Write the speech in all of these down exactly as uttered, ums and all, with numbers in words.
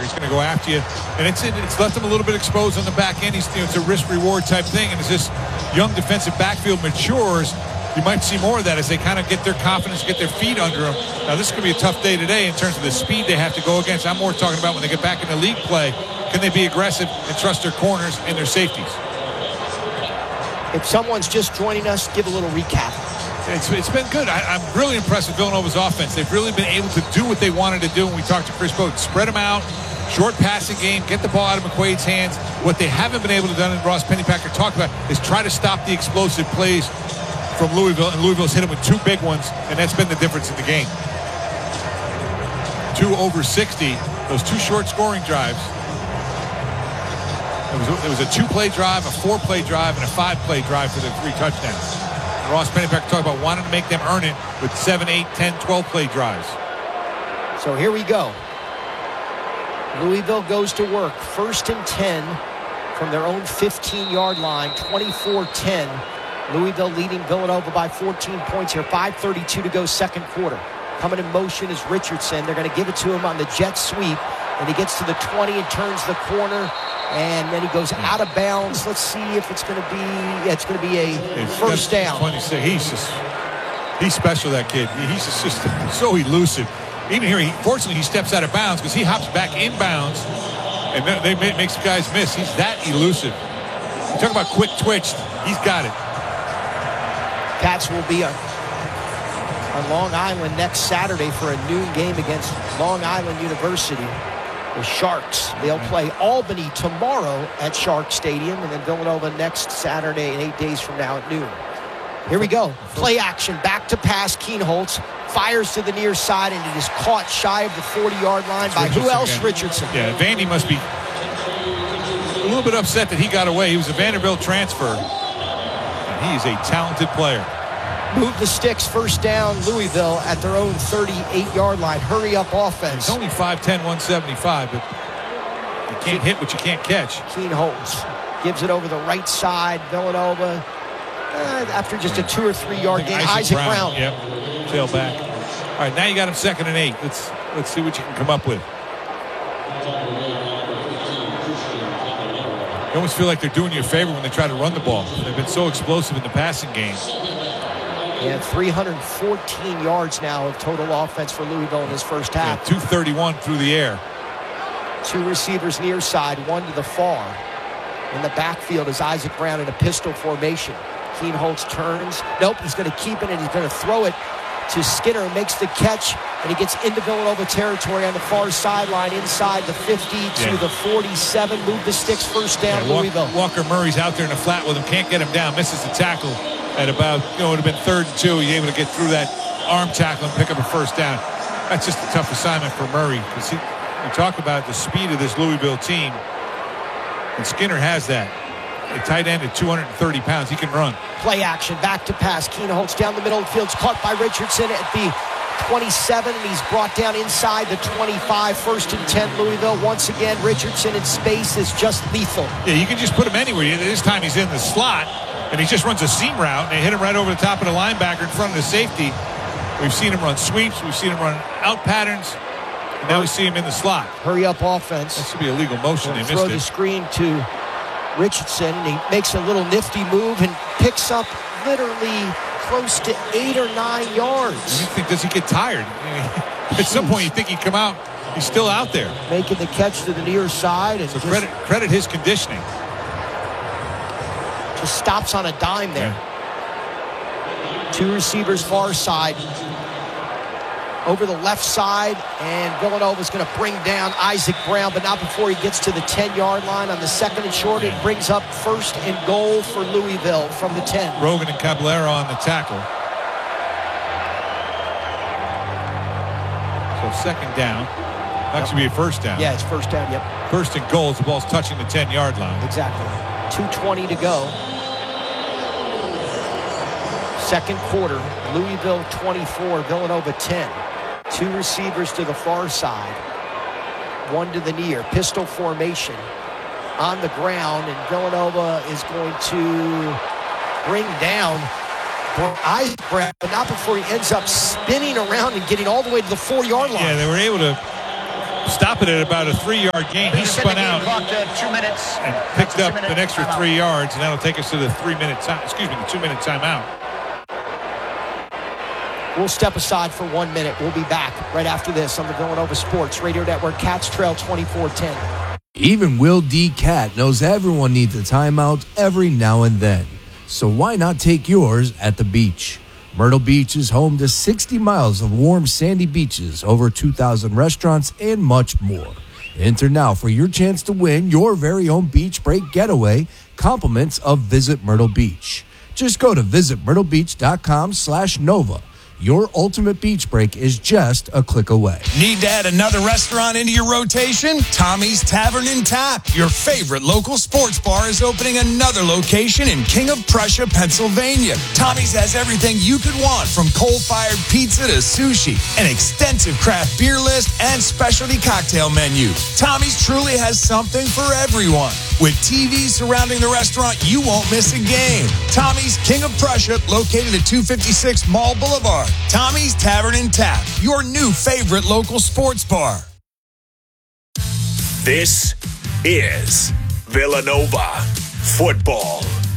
He's going to go after you. And it's it's left him a little bit exposed on the back end. He's, you know, it's a risk-reward type thing. And as this young defensive backfield matures, you might see more of that as they kind of get their confidence, get their feet under them. Now, this is going to be a tough day today in terms of the speed they have to go against. I'm more talking about when they get back into league play, can they be aggressive and trust their corners and their safeties? If someone's just joining us, give a little recap. It's, it's been good. I, I'm really impressed with Villanova's offense. They've really been able to do what they wanted to do when we talked to Chris Bowden. Spread them out, short passing game, get the ball out of McQuaid's hands. What they haven't been able to do, and Ross Pennypacker talked about, is try to stop the explosive plays from Louisville, and Louisville's hit them with two big ones, and that's been the difference in the game. Two over sixty, those two short scoring drives. It was, it was a two-play drive, a four-play drive, and a five-play drive for the three touchdowns. Ross Pennypacker talked about wanting to make them earn it with seven, eight, ten, twelve-play drives. So here we go. Louisville goes to work. First and ten from their own fifteen-yard line, twenty-four ten. Louisville leading Villanova by fourteen points here. five thirty-two to go, second quarter. Coming in motion is Richardson. They're going to give it to him on the jet sweep. And he gets to the twenty and turns the corner. And then he goes out of bounds. Let's see if it's going to be, yeah, it's going to be a it's first down. twenty-six. He's just, he's special, that kid. He's just, just so elusive. Even here, he, fortunately, he steps out of bounds because he hops back in bounds. And they, they makes guys miss. He's that elusive. You talk about quick twitch. He's got it. Cats will be on, on Long Island next Saturday for a noon game against Long Island University. The Sharks. They'll play Albany tomorrow at Shark Stadium, and then Villanova next Saturday and eight days from now at noon. Here we go. Play action. Back to pass. Kienholz fires to the near side, and it is caught shy of the forty-yard line by Richardson who else? Again. Richardson. Yeah, Vandy must be a little bit upset that he got away. He was a Vanderbilt transfer. And he is a talented player. Move the sticks, first down, Louisville at their own thirty-eight-yard line. Hurry up offense. He's only five ten, one seventy-five, but you can't hit what you can't catch. Kienholz gives it over the right side. Villanova, uh, after just a two or three-yard gain. Isaac, Isaac Brown. Brown. Yep, tail back. All right, now you got him second and eight. Let's, let's see what you can come up with. You almost feel like they're doing you a favor when they try to run the ball. They've been so explosive in the passing game. And three hundred fourteen yards now of total offense for Louisville in this first half. Yeah, two thirty-one through the air. Two receivers near side, one to the far. In the backfield is Isaac Brown in a pistol formation. Kienholz turns. Nope, he's going to keep it, and he's going to throw it to Skinner. Makes the catch, and he gets into Villanova territory on the far sideline, inside the fifty to yeah. the forty-seven. Move the sticks, first down, yeah, Louisville. Walker Murray's out there in the flat with him. Can't get him down. Misses the tackle. At about, you know, it would have been third and two. He's able to get through that arm tackle and pick up a first down. That's just a tough assignment for Murray. Because he, we talk about the speed of this Louisville team, and Skinner has that. A tight end at two hundred thirty pounds. He can run. Play action, back to pass. Kienholz down the middle of the field. Caught by Richardson at the twenty-seven, and he's brought down inside the twenty-five. First and ten, Louisville. Once again, Richardson in space is just lethal. Yeah, you can just put him anywhere. This time he's in the slot. And he just runs a seam route, and they hit him right over the top of the linebacker in front of the safety. We've seen him run sweeps. We've seen him run out patterns. And now we see him in the slot. Hurry up offense. That should be a legal motion. They missed it. Throw the screen to Richardson, and he makes a little nifty move and picks up literally close to eight or nine yards. You think, does he get tired? At some point, you think he'd come out. He's still out there. Making the catch to the near side. And so credit, credit his conditioning. Stops on a dime there. Yeah. Two receivers far side. Over the left side, and Villanova's going to bring down Isaac Brown, but not before he gets to the ten-yard line on the second and short. Yeah. It brings up first and goal for Louisville from the ten. Rogan and Caballero on the tackle. So second down. That should be a first down. Yeah, it's first down, yep. First and goal as the ball's touching the ten-yard line. Exactly. two twenty to go. Second quarter, Louisville twenty-four, Villanova ten. Two receivers to the far side. One to the near. Pistol formation on the ground, and Villanova is going to bring down Isaac Brown, but not before he ends up spinning around and getting all the way to the four-yard line. Yeah, they were able to stop it at about a three-yard gain. He spun out two minutes and picked up an extra three yards, and that'll take us to the three-minute time. Excuse me, the two-minute timeout. We'll step aside for one minute. We'll be back right after this on the Villanova Sports Radio Network. Cats trail twenty-four ten. Even Will D. Cat knows everyone needs a timeout every now and then. So why not take yours at the beach? Myrtle Beach is home to sixty miles of warm sandy beaches, over two thousand restaurants, and much more. Enter now for your chance to win your very own beach break getaway, compliments of Visit Myrtle Beach. Just go to visit myrtle beach dot com slash Nova. Your ultimate beach break is just a click away. Need to add another restaurant into your rotation? Tommy's Tavern and Tap, your favorite local sports bar, is opening another location in King of Prussia, Pennsylvania. Tommy's has everything you could want, from coal-fired pizza to sushi, an extensive craft beer list, and specialty cocktail menu. Tommy's truly has something for everyone. With T Vs surrounding the restaurant, you won't miss a game. Tommy's King of Prussia, located at two fifty-six Mall Boulevard. Tommy's Tavern and Tap, your new favorite local sports bar. This is Villanova football.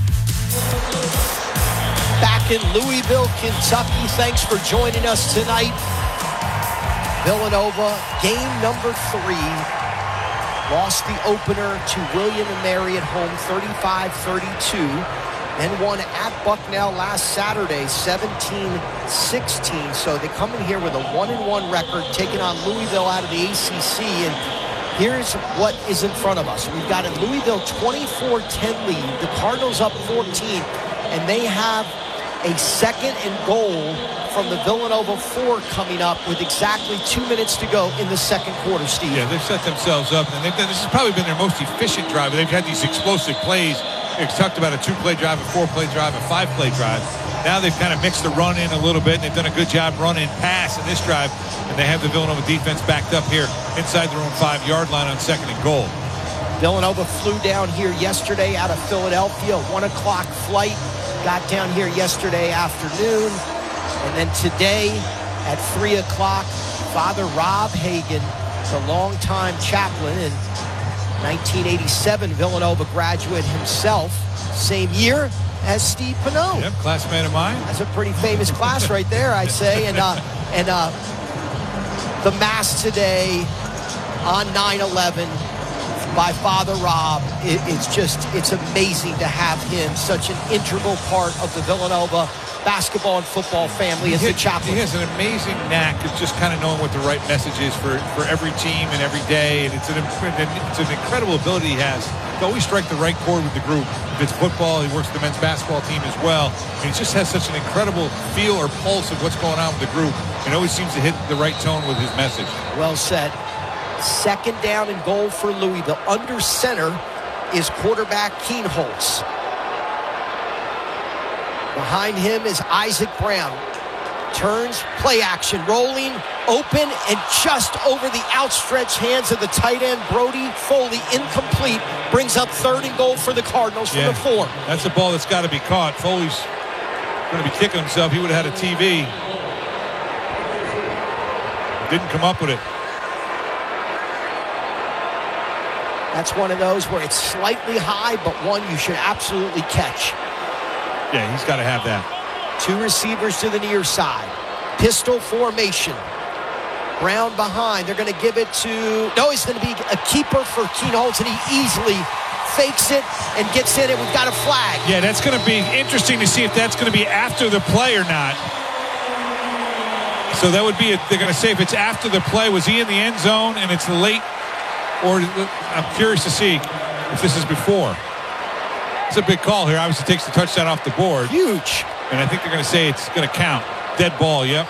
Back in Louisville, Kentucky. Thanks for joining us tonight. Villanova, game number three. Lost the opener to William and Mary at home, thirty-five thirty-two. Then won at Bucknell last Saturday, seventeen sixteen. So they come in here with a one and one record, taking on Louisville out of the A C C. And here's what is in front of us. We've got a Louisville twenty-four ten lead. The Cardinals up fourteen. And they have a second and goal from the Villanova four coming up with exactly two minutes to go in the second quarter, Steve. Yeah, they've set themselves up. And they've done, this has probably been their most efficient drive. They've had these explosive plays. They've talked about a two-play drive, a four-play drive, a five-play drive. Now they've kind of mixed the run in a little bit, and they've done a good job running pass in this drive, and they have the Villanova defense backed up here inside their own five-yard line on second and goal. Villanova flew down here yesterday out of Philadelphia, one o'clock flight. Got down here yesterday afternoon, and then today at three o'clock, Father Rob Hagan, the longtime chaplain and nineteen eighty-seven Villanova graduate himself, same year as Steve Pineau. Yep, classmate of mine. That's a pretty famous class right there, I'd say. And uh, and uh, the Mass today on nine eleven by Father Rob, it, it's just, it's amazing to have him, such an integral part of the Villanova basketball and football family as he, the chaplain. He has an amazing knack of just kind of knowing what the right message is for, for every team and every day. And it's an, it's an incredible ability he has to always strike the right chord with the group. If it's football, he works the men's basketball team as well. And he just has such an incredible feel or pulse of what's going on with the group. And always seems to hit the right tone with his message. Well said. Second down and goal for Louisville. Under center is quarterback Keenholz. Behind him is Isaac Brown. Turns, play action, rolling, open, and just over the outstretched hands of the tight end, Brody Foley, incomplete. Brings up third and goal for the Cardinals from yeah, the four. That's a ball that's got to be caught. Foley's going to be kicking himself. He would have had a T V. Didn't come up with it. That's one of those where it's slightly high, but one you should absolutely catch. Yeah, he's got to have that. Two receivers to the near side. Pistol formation. Brown behind. They're going to give it to... No, he's going to be a keeper for Keenholz, and he easily fakes it and gets in it. We've got a flag. Yeah, that's going to be interesting to see if that's going to be after the play or not. So that would be... A, they're going to say if it's after the play, was he in the end zone and it's late? Or I'm curious to see if this is before. It's a big call here. Obviously takes the touchdown off the board. Huge. And I think they're going to say it's going to count. Dead ball, yep.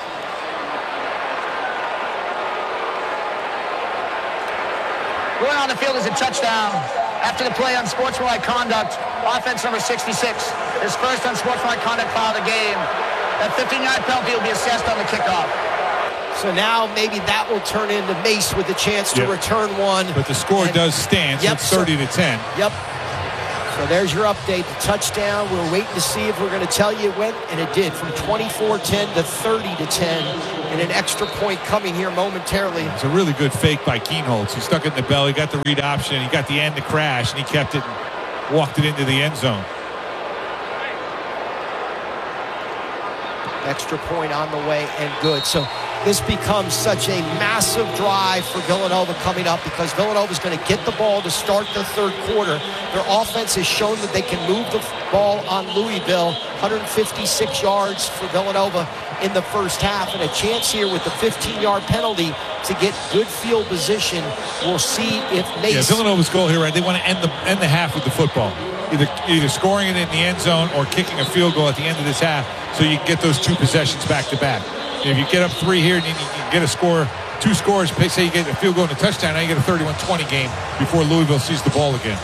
Going on the field is a touchdown. After the play on sportsmanlike conduct, offense number sixty-six is first on sportsmanlike conduct foul of the game. That fifteen-yard penalty will be assessed on the kickoff. So now maybe that will turn into Mace with a chance to yep. return one. But the score and, does stand, so yep, it's thirty to ten. Yep. So there's your update. The touchdown. We're waiting to see if we're going to tell you when, and it did, from twenty-four ten to thirty to ten. and an extra point coming here momentarily. It's a really good fake by Kienholz. He stuck it in the belly, got the read option, he got the end to crash, and he kept it and walked it into the end zone. Extra point on the way and good. So this becomes such a massive drive for Villanova coming up because Villanova is going to get the ball to start the third quarter. Their offense has shown that they can move the ball on Louisville. one hundred fifty-six yards for Villanova in the first half, and a chance here with the fifteen-yard penalty to get good field position. We'll see if Mace... Yeah, Villanova's goal here, right? They want to end the end the half with the football. Either, either scoring it in the end zone or kicking a field goal at the end of this half so you can get those two possessions back to back. If you get up three here and you can get a score, two scores, say you get a field goal and a touchdown, now you get a thirty-one twenty game before Louisville sees the ball again.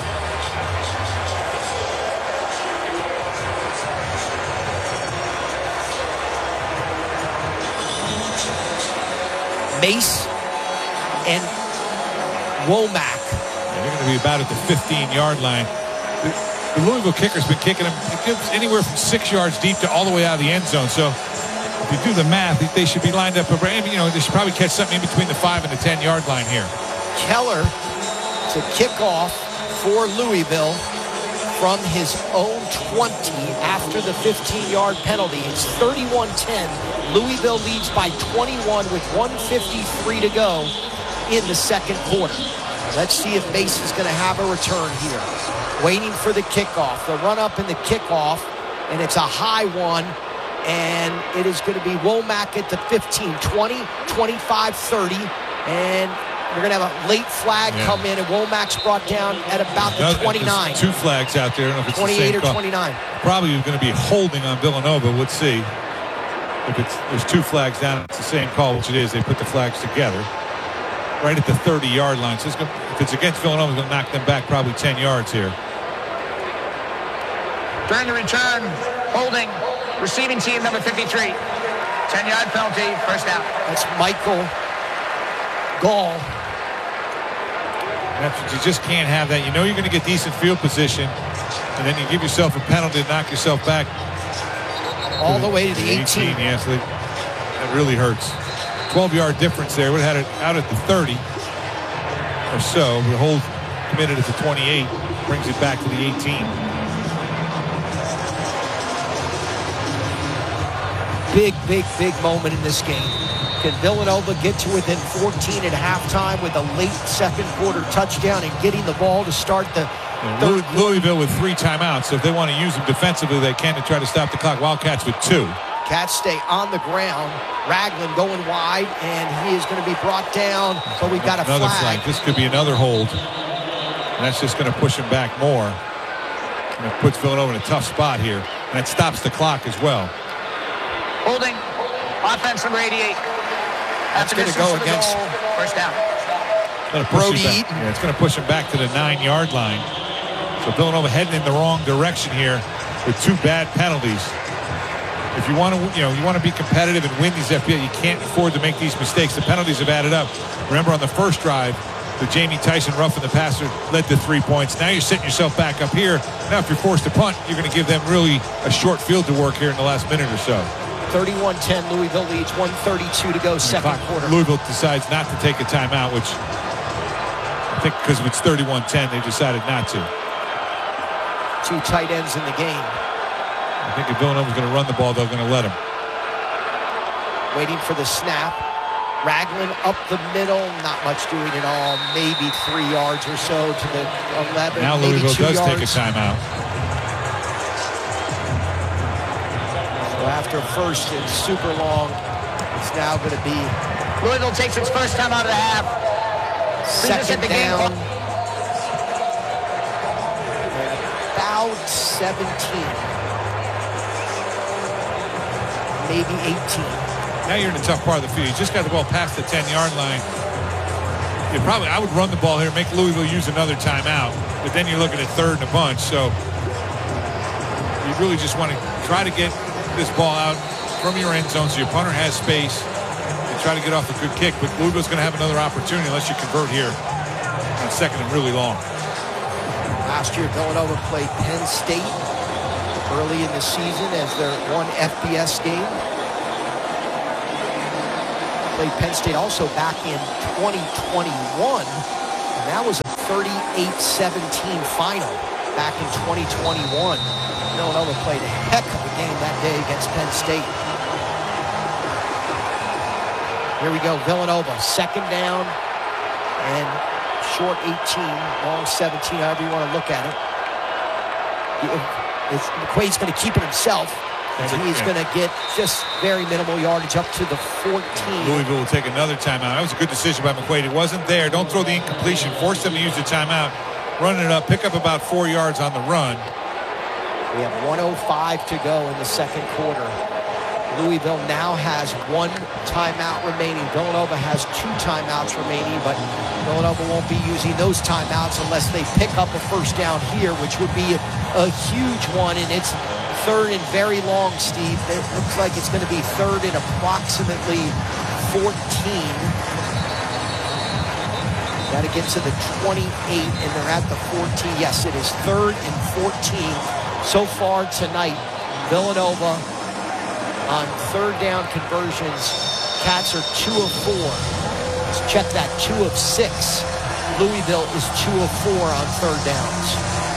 Mace and Womack. Yeah, they're going to be about at the fifteen-yard line. The, the Louisville kicker's been kicking them anywhere from six yards deep to all the way out of the end zone. So if you do the math, they should be lined up. You know, they should probably catch something in between the five and the ten-yard line here. Keller to kick off for Louisville from his own twenty after the fifteen-yard penalty. It's thirty-one ten. Louisville leads by twenty-one with one fifty-three to go in the second quarter. Let's see if Mace is going to have a return here. Waiting for the kickoff. The run up in the kickoff, and it's a high one. And it is going to be Womack at the fifteen, twenty, twenty-five, thirty. And we're going to have a late flag yeah. come in, and Womack's brought down at about the no, twenty-nine. Two flags out there. I don't know if it's twenty-eight the same or call. twenty-nine. Probably going to be holding on Villanova. Let's see. If it's there's two flags down, it's the same call, which it is. They put the flags together right at the thirty-yard line. So it's gonna, if it's against Villanova, it's going to knock them back probably ten yards here. During the return, holding, receiving team number fifty-three. ten-yard penalty, first down. That's Michael Gall. That's what you just can't have that. You know you're going to get decent field position, and then you give yourself a penalty to knock yourself back. All the way to the eighteen. eighteen, yes, yeah, so that really hurts. twelve-yard difference there. Would have had it out at the thirty or so. The hold committed at the twenty-eight. Brings it back to the eighteen. Big, big, big moment in this game. Can Villanova get to within fourteen at halftime with a late second quarter touchdown and getting the ball to start the yeah, third Louisville with three timeouts. So if they want to use them defensively, they can to try to stop the clock. Wildcats with two. Cats stay on the ground. Ragland going wide, and he is going to be brought down. But we've got a another flag. flag. This could be another hold. And that's just going to push him back more. And it puts Villanova in a tough spot here. And it stops the clock as well. Holding. Offense number eighty-eight. That's going to go against goal, first down. It's push Brody back. Eaton. Yeah, it's going to push him back to the nine-yard line. So Villanova heading in the wrong direction here with two bad penalties. If you want to, you know, you want to be competitive and win these F B S, you can't afford to make these mistakes. The penalties have added up. Remember on the first drive, the Jamie Tyson roughing the passer led to three points. Now you're setting yourself back up here. Now if you're forced to punt, you're going to give them really a short field to work here in the last minute or so. thirty-one ten, Louisville leads, one thirty-two to go, second quarter. Louisville decides not to take a timeout, which I think because it's thirty-one ten, they decided not to. Two tight ends in the game. I think if Villanova's going to run the ball, they're going to let him. Waiting for the snap. Ragland up the middle, not much doing at all. Maybe three yards or so to the eleven. Now maybe Louisville two does yards. take a timeout. So after first and super long, it's now going to be Louisville takes its first time out of the half. second the down. game. About seventeen. Maybe eighteen. Now you're in a tough part of the field. You just got the ball past the ten-yard line. You probably, I would run the ball here, make Louisville use another timeout, but then you're looking at third and a bunch. So you really just want to try to get this ball out from your end zone so your punter has space and try to get off a good kick. But Louisville's going to have another opportunity unless you convert here on second and really long. Last year, Villanova played Penn State early in the season as their one F B S game. played Penn State also back in twenty twenty-one. And that was a thirty-eight seventeen final back in twenty twenty-one. Villanova played a heck of a game that day against Penn State. Here we go, Villanova, second down and short eighteen, long seventeen, however you want to look at it. It's, McQuaid's going to keep it himself, and he's going to get just very minimal yardage up to the fourteen. Louisville will take another timeout. That was a good decision by McQuaid. It wasn't there. Don't throw the incompletion. Force them to use the timeout. Run it up. Pick up about four yards on the run. We have one oh five to go in the second quarter. Louisville now has one timeout remaining. Villanova has two timeouts remaining, but Villanova won't be using those timeouts unless they pick up a first down here, which would be a, a huge one, and it's third and very long, Steve. It looks like it's going to be third and approximately fourteen. Got to get to the twenty-eight, and they're at the fourteen. Yes, it is third and fourteen so far tonight. Villanova on third down conversions, Cats are two of four. Let's check that, two of six. Louisville is two of four on third downs.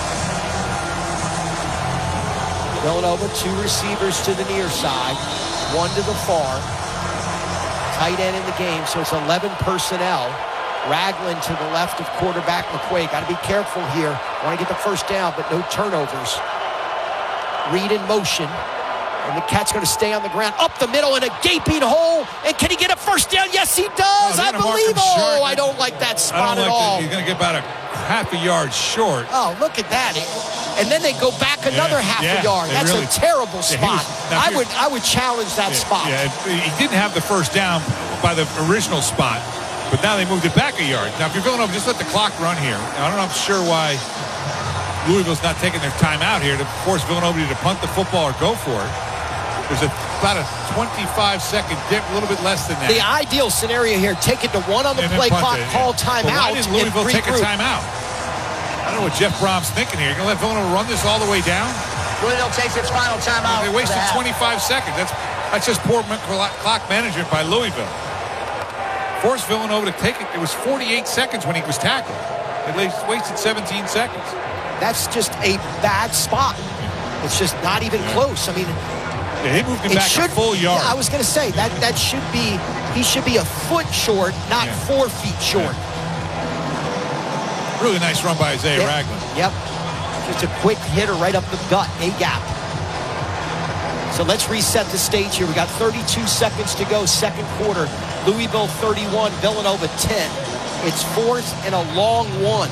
Villanova, two receivers to the near side, one to the far. Tight end in the game, so it's eleven personnel. Ragland to the left of quarterback McQuaid. Got to be careful here. Want to get the first down, but no turnovers. Reed in motion. And the Cat's going to stay on the ground, up the middle in a gaping hole. And can he get a first down? Yes, he does. Oh, I believe. Oh, I don't like that spot I don't at like all. That. He's going to get about a half a yard short. Oh, look at that. And then they go back another yeah, half yeah, a yard. That's really, a terrible yeah, spot. was, I would I would challenge that yeah, spot. Yeah, he didn't have the first down by the original spot, but now they moved it back a yard. Now, if you're Villanova, just let the clock run here. I don't know, I'm sure why Louisville's not taking their time out here to force Villanova to punt the football or go for it. There's a, about a twenty-five second dip, a little bit less than that. The ideal scenario here, take it to one on the And play clock, punt it, call yeah. timeout. But why didn't Louisville and take a regroup? timeout? I don't know what Jeff Brom's thinking here. You're going to let Villanova run this all the way down? Louisville takes its final timeout. They wasted twenty-five seconds. That's that's just poor clock management by Louisville. Forced Villanova to take it. It was forty-eight seconds when he was tackled. They wasted seventeen seconds. That's just a bad spot. It's just not even yeah. close. I mean, yeah, he moved him back should, a full yard. Yeah, I was going to say that that should be he should be a foot short, not yeah. four feet short. Yeah. Really nice run by Isaiah yep. Ragland. Yep, just a quick hitter right up the gut, a gap. So let's reset the stage here. We got thirty-two seconds to go, second quarter. Louisville thirty-one, Villanova ten. It's fourth and a long one.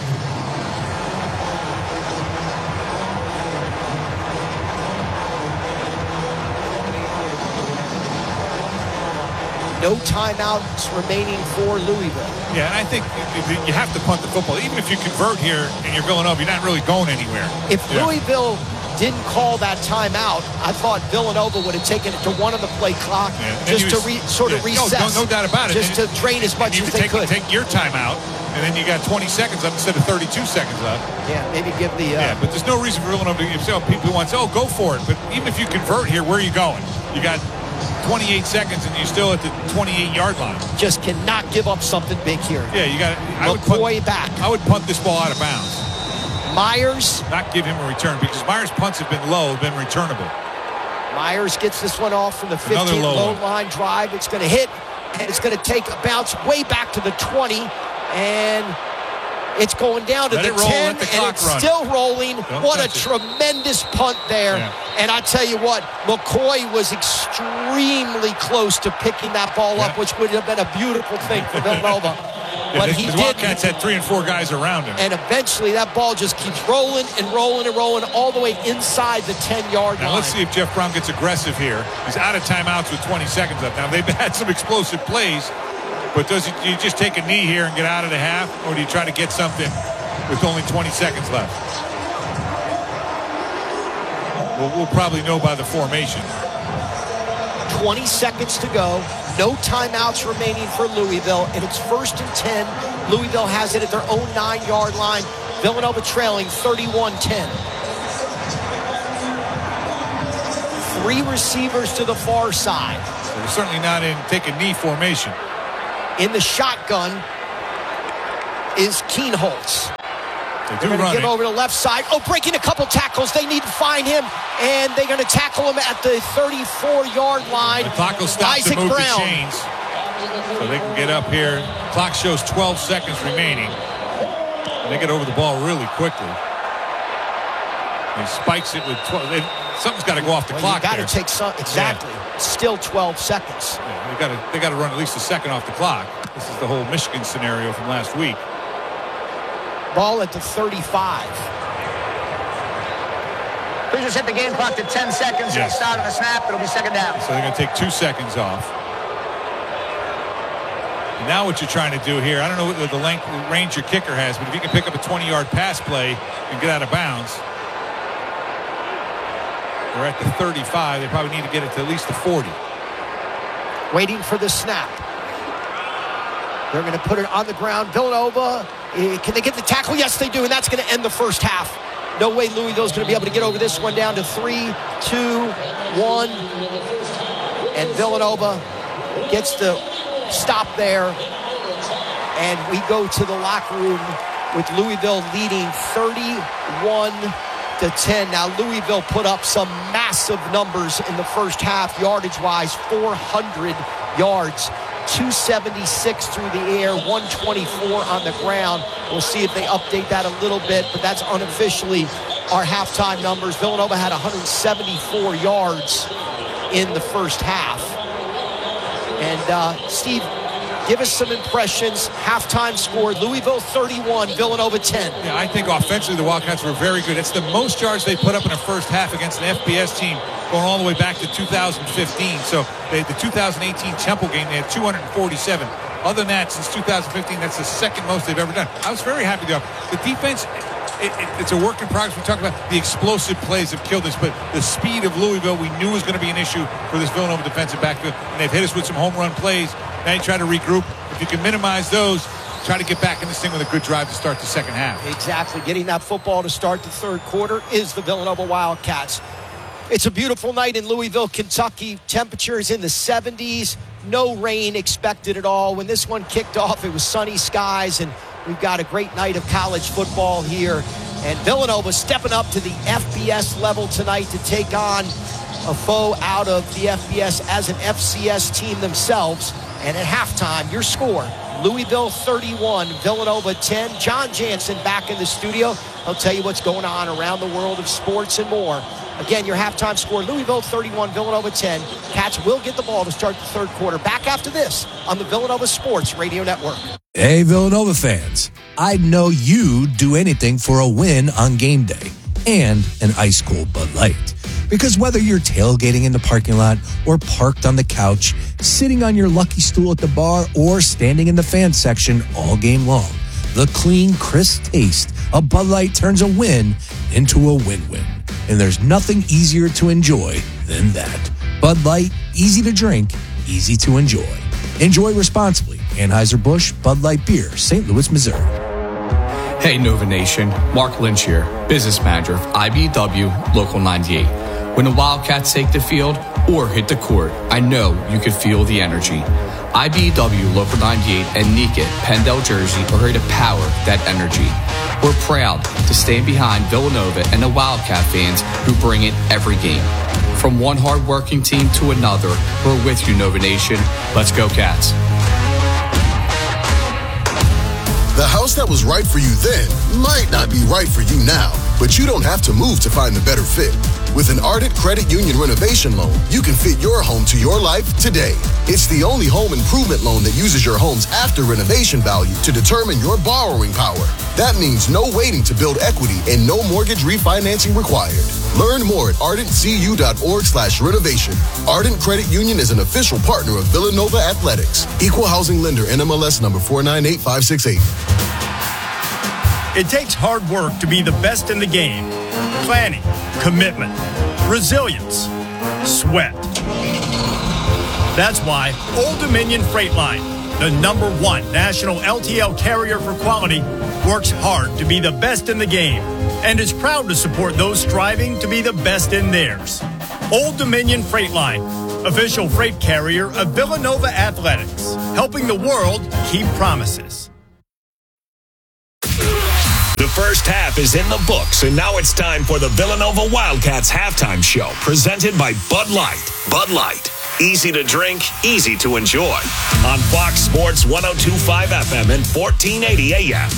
No timeouts remaining for Louisville. Yeah, and I think you have to punt the football. Even if you convert here and you're Villanova, you're not really going anywhere. If yeah. Louisville didn't call that timeout, I thought Villanova would have taken it to one of the play clock yeah. just was, to re, sort yeah. of reset. No, no, no doubt about it. Just and to drain as much you as they take, could. Take your timeout, and then you got twenty seconds up instead of thirty-two seconds up. Yeah, maybe give the... Uh, yeah, but there's no reason for Villanova to give so people want to say, oh, go for it. But even if you convert here, where are you going? You got twenty-eight seconds, and you're still at the twenty-eight yard line. Just cannot give up something big here. Yeah, you got I would McCoy punt, back. I would punt this ball out of bounds. Myers. Not give him a return, because Myers' punts have been low, have been returnable. Myers gets this one off from the Another fifteen, low, low one. line drive. It's going to hit, and it's going to take a bounce way back to the twenty, and it's going down to Let the it roll, ten, let the and clock it's run. still rolling. Don't What a touch it. tremendous punt there. Yeah. And I tell you what, McCoy was extremely close to picking that ball up, Yeah. which would have been a beautiful thing for Villanova. Yeah, But the, he the did. Wildcats had three and four guys around him. And eventually that ball just keeps rolling and rolling and rolling all the way inside the ten-yard line. Now let's see if Jeff Brown gets aggressive here. He's out of timeouts with twenty seconds left. Now they've had some explosive plays, but does he, do you just take a knee here and get out of the half, or do you try to get something with only twenty seconds left? Well, we'll probably know by the formation. twenty seconds to go. No timeouts remaining for Louisville, and it's first and ten. Louisville has it at their own nine-yard line. Villanova trailing thirty-one ten. Three receivers to the far side. So we're certainly not in take a knee formation. In the shotgun is Kienholz. They do They're going to run give it. over to the left side. Oh, breaking a couple tackles. They need to find him, and they're going to tackle him at the thirty-four-yard line. The clock will stop Isaac to move Brown. the chains. So they can get up here. Clock shows twelve seconds remaining. And they get over the ball really quickly. He spikes it with twelve. It, something's got to go off the Well, clock you got there. to take some. Exactly. Yeah. Still twelve seconds. Yeah, they got to they got to run at least a second off the clock. This is the whole Michigan scenario from last week. Ball at the thirty-five. We just hit the game clock to ten seconds at the Yes. start of the snap. It'll be second down. So they're going to take two seconds off. And now what you're trying to do here, I don't know what the length, the range your kicker has, but if you can pick up a twenty-yard pass play and get out of bounds, they're at the thirty-five. They probably need to get it to at least the forty. Waiting for the snap. They're going to put it on the ground. Villanova, eh, can they get the tackle? Yes, they do, and that's going to end the first half. No way Louisville's going to be able to get over this one down to three, two, one. And Villanova gets the stop there. And we go to the locker room with Louisville leading thirty-one to ten. Now, Louisville put up some massive numbers in the first half, yardage-wise, four hundred yards. two seventy-six through the air, one twenty-four on the ground. We'll see if they update that a little bit, but that's unofficially our halftime numbers. Villanova had one hundred seventy-four yards in the first half. And uh, Steve, give us some impressions. Halftime score, Louisville thirty-one, Villanova ten. Yeah, I think offensively the Wildcats were very good. It's the most yards they put up in a first half against an F B S team going all the way back to two thousand fifteen. So they, the two thousand eighteen Temple game, they had two hundred forty-seven. Other than that, since two thousand fifteen, that's the second most they've ever done. I was very happy though. The defense, it, it, it's a work in progress. We talk about the explosive plays have killed us, but the speed of Louisville we knew was going to be an issue for this Villanova defensive backfield. And they've hit us with some home run plays. Now you try to regroup. If you can minimize those, try to get back in this thing with a good drive to start the second half. Exactly. Getting that football to start the third quarter is the Villanova Wildcats. It's a beautiful night in Louisville, Kentucky. Temperatures in the seventies. No rain expected at all. When this one kicked off, it was sunny skies, and we've got a great night of college football here. And Villanova stepping up to the F B S level tonight to take on a foe out of the F B S as an F C S team themselves. And at halftime, your score, Louisville thirty-one, Villanova ten. John Jansen back in the studio. He'll tell you what's going on around the world of sports and more. Again, your halftime score, Louisville thirty-one, Villanova ten. Cats will get the ball to start the third quarter. Back after this on the Villanova Sports Radio Network. Hey, Villanova fans, I'd know you'd do anything for a win on game day and an ice-cold Bud Light. Because whether you're tailgating in the parking lot or parked on the couch, sitting on your lucky stool at the bar, or standing in the fan section all game long, the clean, crisp taste of Bud Light turns a win into a win-win. And there's nothing easier to enjoy than that. Bud Light, easy to drink, easy to enjoy. Enjoy responsibly. Anheuser-Busch Bud Light Beer, Saint Louis, Missouri. Hey Nova Nation, Mark Lynch here, business manager of I B W Local ninety-eight. When the Wildcats take the field or hit the court, I know you could feel the energy. I B W Local ninety-eight and Niket, Pendle Jersey are here to power that energy. We're proud to stand behind Villanova and the Wildcat fans who bring it every game. From one hard-working team to another, we're with you, Nova Nation. Let's go, Cats. The house that was right for you then might not be right for you now, but you don't have to move to find the better fit. With an Ardent Credit Union renovation loan, you can fit your home to your life today. It's the only home improvement loan that uses your home's after renovation value to determine your borrowing power. That means no waiting to build equity and no mortgage refinancing required. Learn more at ardent c u dot org slash renovation. Ardent Credit Union is an official partner of Villanova Athletics. Equal housing lender, N M L S number four nine eight five six eight. It takes hard work to be the best in the game. Planning, commitment, resilience, sweat. That's why Old Dominion Freight Line, the number one national L T L carrier for quality, works hard to be the best in the game and is proud to support those striving to be the best in theirs. Old Dominion Freight Line, official freight carrier of Villanova Athletics, helping the world keep promises. The first half is in the books, and now it's time for the Villanova Wildcats halftime show, presented by Bud Light. Bud Light. Easy to drink, easy to enjoy. On Fox Sports one oh two point five F M and fourteen eighty A M.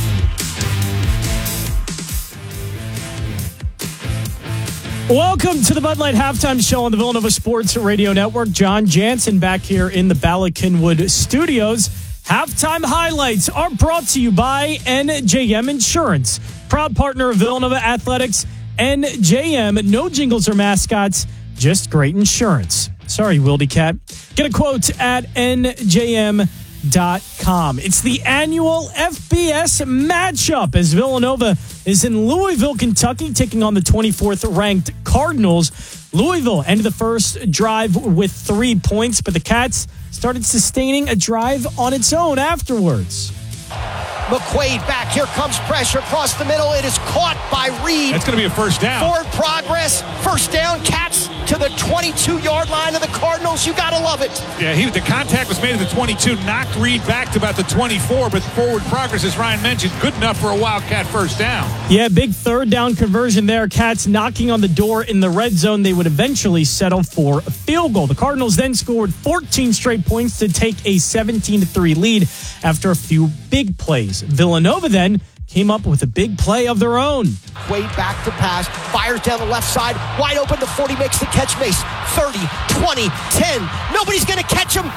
Welcome to the Bud Light Halftime Show on the Villanova Sports Radio Network. John Jansen back here in the Bala Cynwyd Studios. Halftime highlights are brought to you by N J M Insurance, proud partner of Villanova Athletics. N J M, no jingles or mascots, just great insurance. Sorry, Wildy Cat. Get a quote at N J M dot com. It's the annual F B S matchup as Villanova is in Louisville, Kentucky, taking on the twenty-fourth ranked Cardinals. Louisville ended the first drive with three points, but the Cats started sustaining a drive on its own afterwards. McQuaid back. Here comes pressure across the middle. It is caught by Reed. That's going to be a first down. Forward progress. First down. Cats to the twenty-two-yard line of the Cardinals. You got to love it. Yeah, he, the contact was made at the twenty-two. Knocked Reed back to about the twenty-four. But forward progress, as Ryan mentioned, good enough for a Wildcat first down. Yeah, big third down conversion there. Cats knocking on the door in the red zone. They would eventually settle for a field goal. The Cardinals then scored fourteen straight points to take a seventeen to three lead after a few big plays. Villanova then came up with a big play of their own. Quaid back to pass, fires down the left side, wide open. The forty makes the catch. Mace, thirty, twenty, ten. Nobody's going to catch him.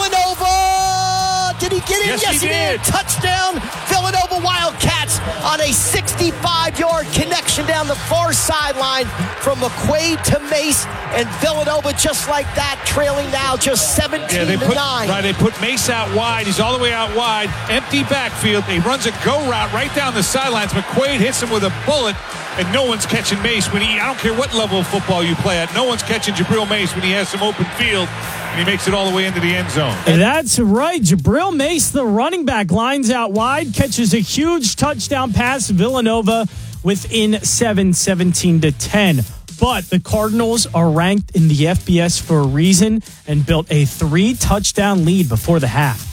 Villanova! Did he get in? Yes, yes he, he did. did. Touchdown, Villanova Wildcats on a sixty-five-yard connection down the far sideline from McQuaid to Mace, and Villanova just like that, trailing now just seventeen yeah, they to put, nine. Right, they put Mace out wide. He's all the way out wide. Empty backfield. He runs a go route right down the sidelines. McQuaid hits him with a bullet, and no one's catching Mace when he, I don't care what level of football you play at, no one's catching Jabril Mace when he has some open field, and he makes it all the way into the end zone. That's right. Jabril Mace, the running back, lines out wide, catches a huge touchdown pass. Villanova within seven, seventeen to ten. But the Cardinals are ranked in the F B S for a reason and built a three-touchdown lead before the half.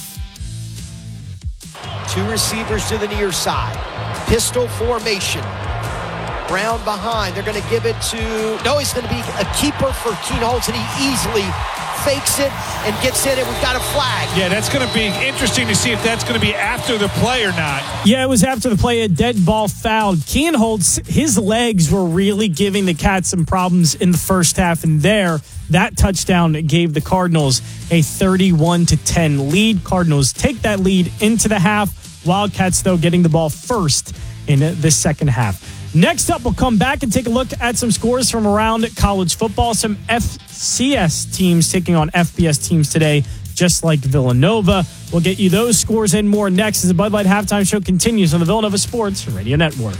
Two receivers to the near side. Pistol formation. Brown behind. They're going to give it to... No, he's going to be a keeper for Keen Holtz, and he easily fakes it and gets in it. We've got a flag. Yeah, that's going to be interesting to see if that's going to be after the play or not. Yeah, it was after the play. A dead ball fouled. Keen Holtz, his legs were really giving the Cats some problems in the first half, and there, that touchdown gave the Cardinals a thirty-one to ten lead. Cardinals take that lead into the half. Wildcats, though, getting the ball first in the second half. Next up, we'll come back and take a look at some scores from around college football. Some F C S teams taking on F B S teams today, just like Villanova. We'll get you those scores and more next as the Bud Light Halftime Show continues on the Villanova Sports Radio Network.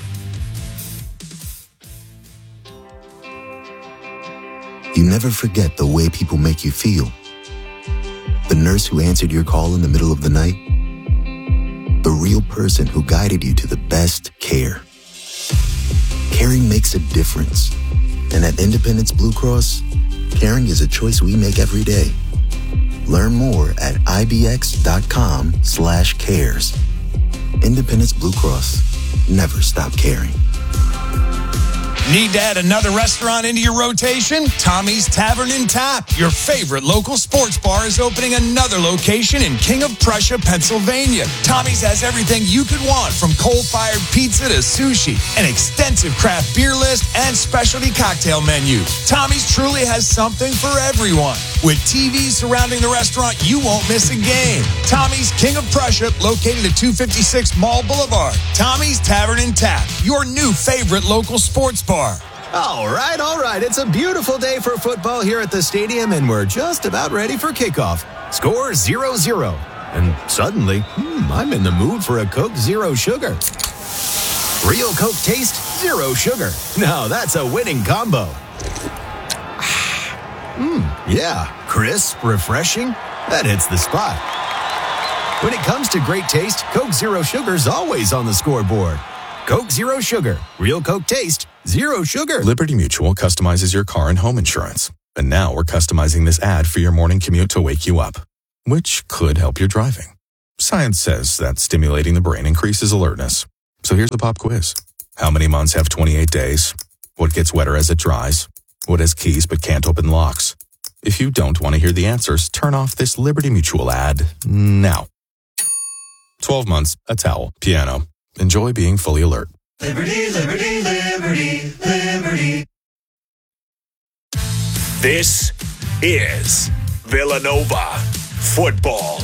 You never forget the way people make you feel. The nurse who answered your call in the middle of the night. The real person who guided you to the best care. Caring makes a difference. And at Independence Blue Cross, caring is a choice we make every day. Learn more at ibx.com slash cares. Independence Blue Cross. Never stop caring. Need to add another restaurant into your rotation? Tommy's Tavern and Tap, your favorite local sports bar, is opening another location in King of Prussia, Pennsylvania. Tommy's has everything you could want, from coal-fired pizza to sushi, an extensive craft beer list, and specialty cocktail menu. Tommy's truly has something for everyone. With T Vs surrounding the restaurant, you won't miss a game. Tommy's King of Prussia, located at two fifty-six Mall Boulevard. Tommy's Tavern and Tap, your new favorite local sports bar. All right, all right. It's a beautiful day for football here at the stadium, and we're just about ready for kickoff. Score zero zero. And suddenly, hmm, I'm in the mood for a Coke Zero Sugar. Real Coke taste, zero sugar. Now that's a winning combo. Mmm, yeah. Crisp, refreshing. That hits the spot. When it comes to great taste, Coke Zero Sugar's always on the scoreboard. Coke Zero Sugar. Real Coke taste, zero sugar. Liberty Mutual customizes your car and home insurance. And now we're customizing this ad for your morning commute to wake you up, which could help your driving. Science says that stimulating the brain increases alertness. So here's the pop quiz. How many months have twenty-eight days? What gets wetter as it dries? What has keys but can't open locks? If you don't want to hear the answers, turn off this Liberty Mutual ad now. twelve months, a towel, piano. Enjoy being fully alert. Liberty, liberty, liberty, liberty. This is Villanova Football.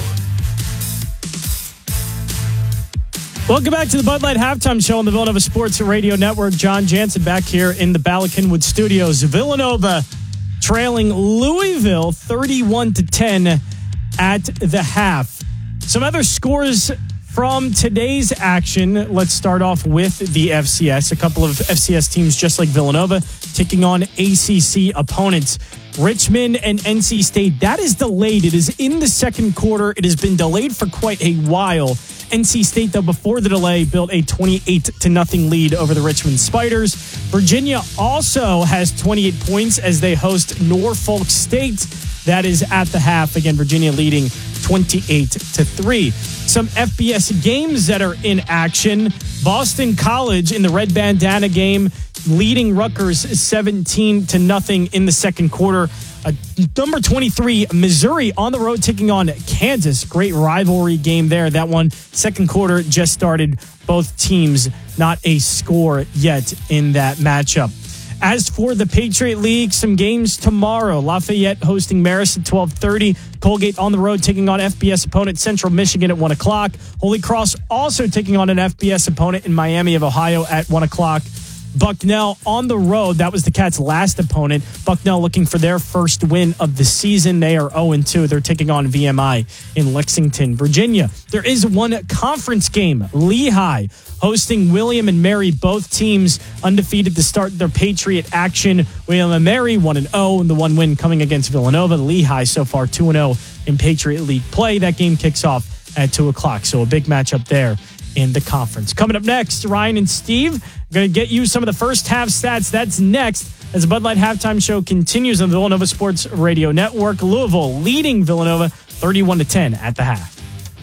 Welcome back to the Bud Light Halftime Show on the Villanova Sports Radio Network. John Jansen back here in the Bala Cynwyd Studios. Villanova trailing Louisville thirty-one to ten at the half. Some other scores from today's action. Let's start off with the F C S. A couple of F C S teams just like Villanova taking on A C C opponents. Richmond and N C State. That is delayed. It is in the second quarter. It has been delayed for quite a while. N C State, though, before the delay, built a twenty-eight to nothing lead over the Richmond Spiders. Virginia also has twenty-eight points as they host Norfolk State. That is at the half. Again, Virginia leading twenty-eight to three. Some F B S games that are in action. Boston College in the red bandana game, leading Rutgers seventeen to nothing in the second quarter. Uh, number twenty-three, Missouri on the road taking on Kansas. Great rivalry game there. That one, second quarter just started. Both teams not a score yet in that matchup. As for the Patriot League, some games tomorrow. Lafayette hosting Marist at twelve thirty. Colgate on the road taking on F B S opponent Central Michigan at one o'clock. Holy Cross also taking on an F B S opponent in Miami of Ohio at one o'clock. Bucknell on the road. That was the Cats' last opponent. Bucknell looking for their first win of the season. They are oh and two. They're taking on V M I in Lexington, Virginia. There is one conference game. Lehigh hosting William and Mary. Both teams undefeated to start their Patriot action. William and Mary one and oh, and the one win coming against Villanova. Lehigh so far two and oh in Patriot League play. That game kicks off at two o'clock. So a big matchup there in the conference. Coming up next, Ryan and Steve are going to get you some of the first half stats. That's next as the Bud Light Halftime Show continues on the Villanova Sports Radio Network. Louisville leading Villanova thirty-one to ten at the half.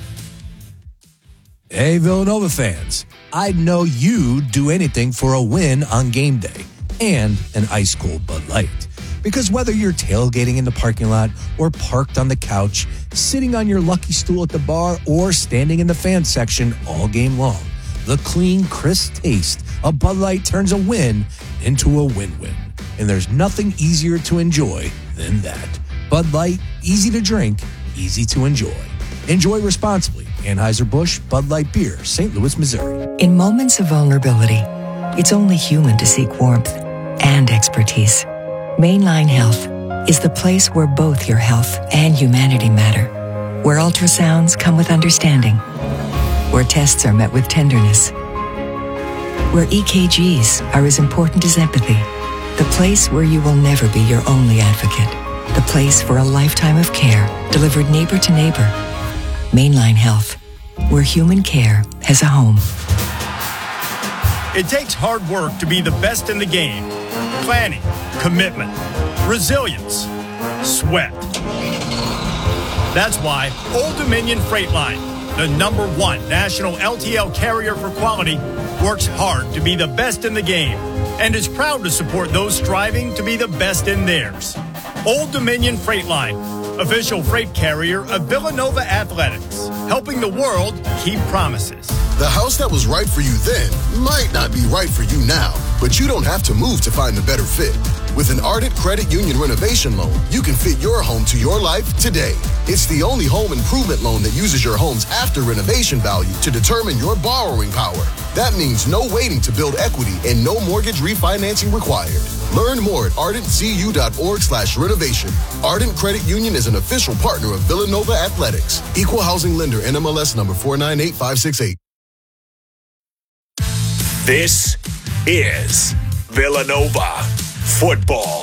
Hey, Villanova fans. I'd know you'd do anything for a win on game day and an ice cold Bud Light. Because whether you're tailgating in the parking lot or parked on the couch, sitting on your lucky stool at the bar, or standing in the fan section all game long, the clean, crisp taste of Bud Light turns a win into a win-win. And there's nothing easier to enjoy than that. Bud Light, easy to drink, easy to enjoy. Enjoy responsibly. Anheuser-Busch Bud Light Beer, Saint Louis, Missouri. In moments of vulnerability, it's only human to seek warmth and expertise. Mainline Health is the place where both your health and humanity matter, where ultrasounds come with understanding, where tests are met with tenderness, where E K Gs are as important as empathy, the place where you will never be your only advocate, the place for a lifetime of care delivered neighbor to neighbor. Mainline Health, where human care has a home. It takes hard work to be the best in the game. Planning, commitment, resilience, sweat. That's why Old Dominion Freight Line, the number one national L T L carrier for quality, works hard to be the best in the game and is proud to support those striving to be the best in theirs. Old Dominion Freight Line, official freight carrier of Villanova Athletics, helping the world keep promises. The house that was right for you then might not be right for you now, but you don't have to move to find a better fit. With an Ardent Credit Union renovation loan, you can fit your home to your life today. It's the only home improvement loan that uses your home's after renovation value to determine your borrowing power. That means no waiting to build equity and no mortgage refinancing required. Learn more at ardent c u dot org slash renovation. Ardent Credit Union is an official partner of Villanova Athletics. Equal housing lender, N M L S number four nine eight five six eight. This is Villanova Football.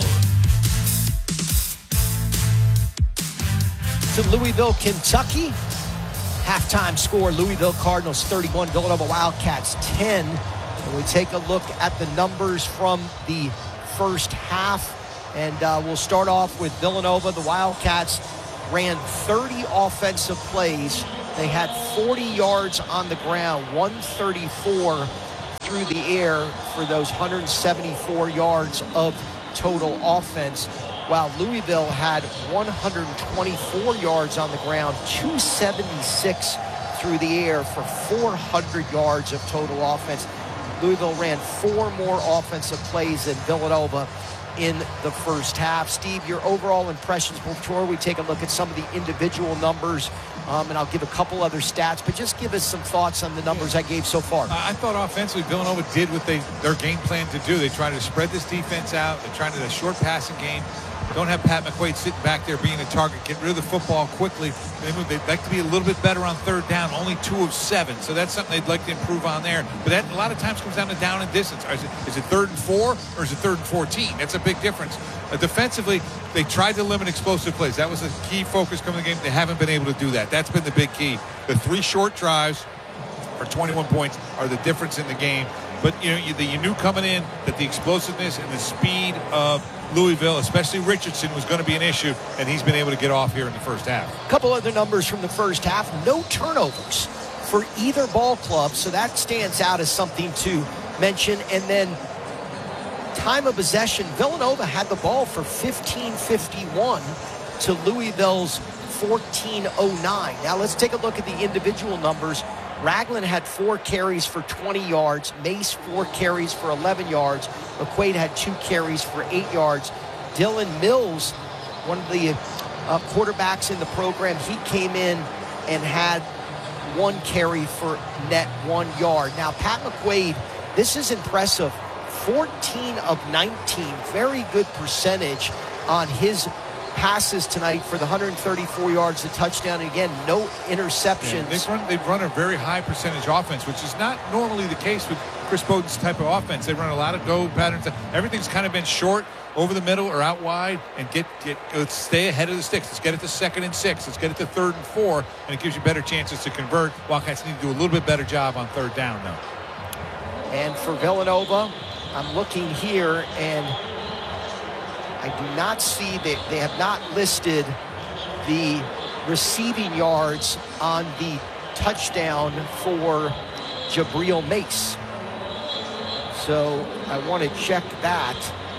To Louisville, Kentucky. Halftime score, Louisville Cardinals thirty-one, Villanova Wildcats ten. And we take a look at the numbers from the first half. And uh, we'll start off with Villanova. The Wildcats ran thirty offensive plays. They had forty yards on the ground, one thirty-four through the air for those one hundred seventy-four yards of total offense, while Louisville had one hundred twenty-four yards on the ground, two seventy-six through the air for four hundred yards of total offense. Louisville ran four more offensive plays than Villanova in the first half. Steve, your overall impressions before we take a look at some of the individual numbers, um, and I'll give a couple other stats, but just give us some thoughts on the numbers I gave so far. I thought offensively Villanova did what they their game plan to do. They tried to spread this defense out. They tried to a short passing game. Don't have Pat McQuaid sitting back there being a target. Get rid of the football quickly. They move, they'd like to be a little bit better on third down. Only two of seven. So that's something they'd like to improve on there. But that a lot of times comes down to down and distance. Is it, is it third and four or is it third and fourteen? That's a big difference. Uh, defensively, they tried to limit explosive plays. That was a key focus coming in the game. They haven't been able to do that. That's been the big key. The three short drives for twenty-one points are the difference in the game. But you know, you, you knew coming in that the explosiveness and the speed of Louisville, especially Richardson, was going to be an issue, and he's been able to get off here in the first half. A couple other numbers from the first half. No turnovers for either ball club, so that stands out as something to mention. And then time of possession, Villanova had the ball for fifteen fifty-one to Louisville's fourteen oh nine. Now let's take a look at the individual numbers. Ragland had four carries for twenty yards. Mace, four carries for eleven yards. McQuaid had two carries for eight yards. Dylan Mills, one of the uh, quarterbacks in the program, he came in and had one carry for net one yard. Now, Pat McQuaid, this is impressive. fourteen of nineteen, very good percentage on his passes tonight for the one hundred thirty-four yards, the touchdown, and again, no interceptions. Yeah, they've, run, they've run a very high percentage offense, which is not normally the case with Chris Bowden's type of offense. They run a lot of go patterns. Everything's kind of been short, over the middle, or out wide, and get get let's stay ahead of the sticks. Let's get it to second and six. Let's get it to third and four, and it gives you better chances to convert. Wildcats need to do a little bit better job on third down, though. And for Villanova, I'm looking here, and I do not see that they have not listed the receiving yards on the touchdown for Jabril Mace. So I want to check that.